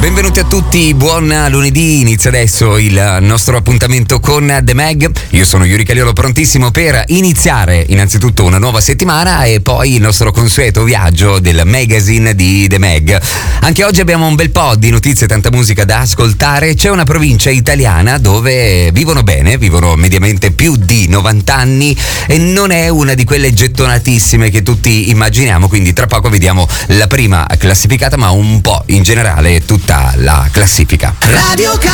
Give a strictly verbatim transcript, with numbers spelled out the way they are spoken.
Benvenuti a tutti, buon lunedì, inizia adesso il nostro appuntamento con The Mag. Io sono Yuri Caliolo, prontissimo per iniziare innanzitutto una nuova settimana e poi il nostro consueto viaggio del magazine di The Mag. Anche oggi abbiamo un bel po' di notizie, tanta musica da ascoltare. C'è una provincia italiana dove vivono bene, vivono mediamente più di novanta anni e non è una di quelle gettonatissime che tutti immaginiamo, quindi tra poco vediamo la prima classificata, ma un po' in generale tutta la classifica. Radio